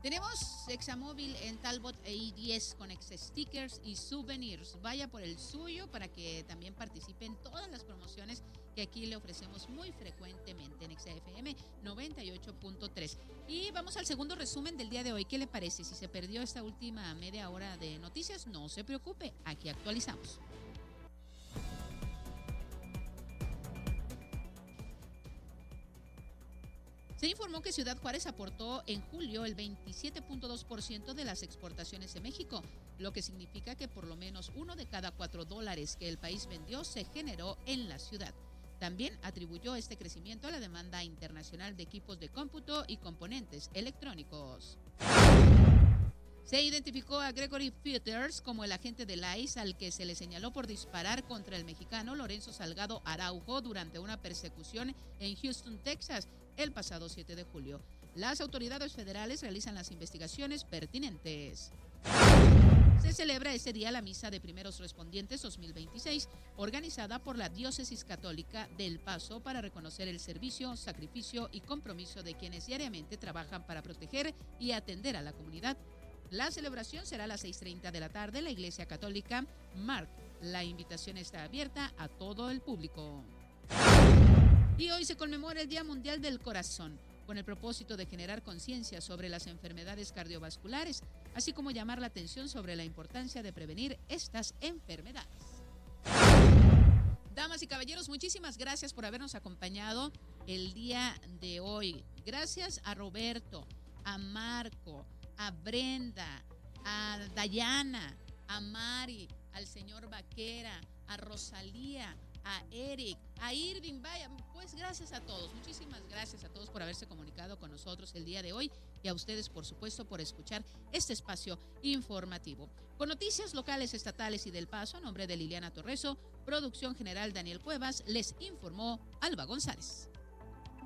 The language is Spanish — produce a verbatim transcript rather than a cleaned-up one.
Tenemos Examóvil en Talbot E I diez con ex stickers y souvenirs. Vaya por el suyo para que también participe en todas las promociones que aquí le ofrecemos muy frecuentemente en X F M noventa y ocho punto tres. Y vamos al segundo resumen del día de hoy. ¿Qué le parece? Si se perdió esta última media hora de noticias, no se preocupe, aquí actualizamos. Se informó que Ciudad Juárez aportó en julio el veintisiete punto dos por ciento de las exportaciones en México, lo que significa que por lo menos uno de cada cuatro dólares que el país vendió se generó en la ciudad. También atribuyó este crecimiento a la demanda internacional de equipos de cómputo y componentes electrónicos. Se identificó a Gregory Peters como el agente del I C E al que se le señaló por disparar contra el mexicano Lorenzo Salgado Araujo durante una persecución en Houston, Texas, el pasado siete de julio. Las autoridades federales realizan las investigaciones pertinentes. Se celebra ese día la Misa de Primeros Respondientes dos mil veintiséis, organizada por la Diócesis Católica de El Paso para reconocer el servicio, sacrificio y compromiso de quienes diariamente trabajan para proteger y atender a la comunidad. La celebración será a las seis treinta de la tarde en la Iglesia Católica Mark. La invitación está abierta a todo el público. Y hoy se conmemora el Día Mundial del Corazón, con el propósito de generar conciencia sobre las enfermedades cardiovasculares, así como llamar la atención sobre la importancia de prevenir estas enfermedades. Damas y caballeros, muchísimas gracias por habernos acompañado el día de hoy. Gracias a Roberto, a Marco, a Brenda, a Dayana, a Mari, al señor Vaquera, a Rosalía, a Eric, a Irving. Vaya, pues gracias a todos, muchísimas gracias a todos por haberse comunicado con nosotros el día de hoy y a ustedes, por supuesto, por escuchar este espacio informativo. Con noticias locales, estatales y del Paso, a nombre de Liliana Torreso, producción general Daniel Cuevas, les informó Alba González.